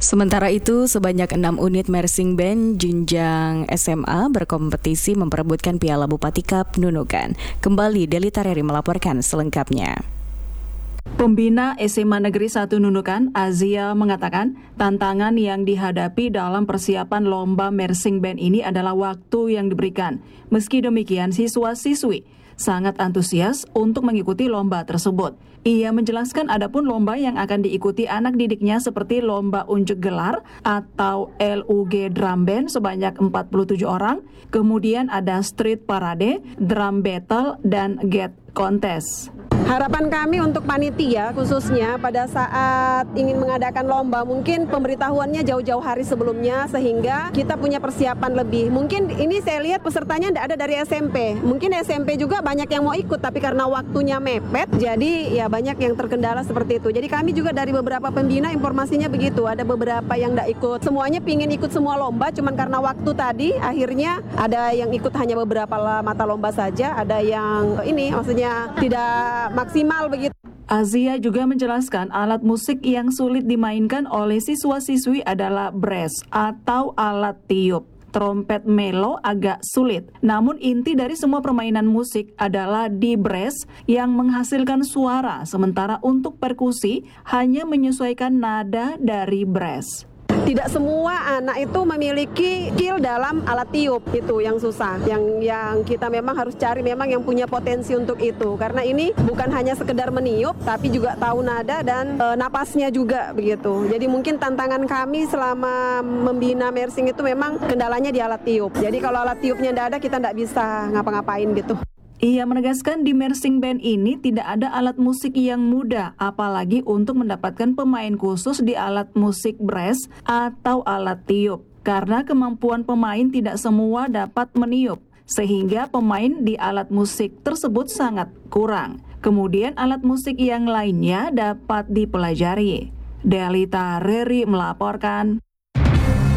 Sementara itu, sebanyak 6 unit marching band jenjang SMA berkompetisi memperebutkan Piala Bupati Cup Nunukan. Kembali Deli Tareri melaporkan selengkapnya. Pembina SMA Negeri 1 Nunukan, Azia, mengatakan tantangan yang dihadapi dalam persiapan lomba marching band ini adalah waktu yang diberikan. Meski demikian, siswa-siswi sangat antusias untuk mengikuti lomba tersebut. Ia menjelaskan adapun lomba yang akan diikuti anak didiknya seperti lomba unjuk gelar atau LUG Drum Band sebanyak 47 orang, kemudian ada street parade, drum battle, dan gate contest. Harapan kami untuk panitia khususnya pada saat ingin mengadakan lomba, mungkin pemberitahuannya jauh-jauh hari sebelumnya sehingga kita punya persiapan lebih. Mungkin ini saya lihat pesertanya tidak ada dari SMP. Mungkin SMP juga banyak yang mau ikut, tapi karena waktunya mepet, jadi ya banyak yang terkendala seperti itu. Jadi kami juga dari beberapa pembina informasinya begitu. Ada beberapa yang tidak ikut. Semuanya pingin ikut semua lomba, cuman karena waktu tadi akhirnya ada yang ikut hanya beberapa mata lomba saja. Ada yang ini maksudnya tidak maksimal begitu. Azia juga menjelaskan alat musik yang sulit dimainkan oleh siswa-siswi adalah brass atau alat tiup. Trompet melo agak sulit. Namun inti dari semua permainan musik adalah di brass yang menghasilkan suara, sementara untuk perkusi hanya menyesuaikan nada dari brass. Tidak semua anak itu memiliki skill dalam alat tiup, itu yang susah. Yang kita memang harus cari memang yang punya potensi untuk itu. Karena ini bukan hanya sekedar meniup, tapi juga tahu nada dan napasnya juga begitu. Jadi mungkin tantangan kami selama membina marching itu memang kendalanya di alat tiup. Jadi kalau alat tiupnya tidak ada, kita tidak bisa ngapa-ngapain gitu. Ia menegaskan di marching band ini tidak ada alat musik yang mudah, apalagi untuk mendapatkan pemain khusus di alat musik brass atau alat tiup. Karena kemampuan pemain tidak semua dapat meniup, sehingga pemain di alat musik tersebut sangat kurang. Kemudian alat musik yang lainnya dapat dipelajari. Deli Tareri melaporkan.